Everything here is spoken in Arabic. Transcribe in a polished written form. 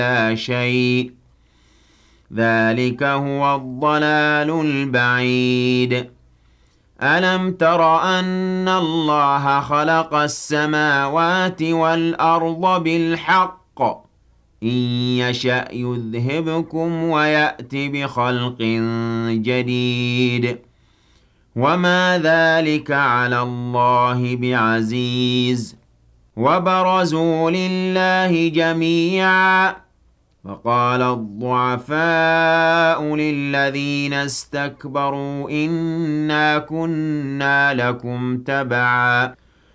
لا شيء ذلك هو الضلال البعيد ألم تر أن الله خلق السماوات والأرض بالحق إن يشأ يذهبكم ويأت بخلق جديد وما ذلك على الله بعزيز وبرزوا لله جميعا فقال الضعفاء للذين استكبروا إنا كنا لكم تبعا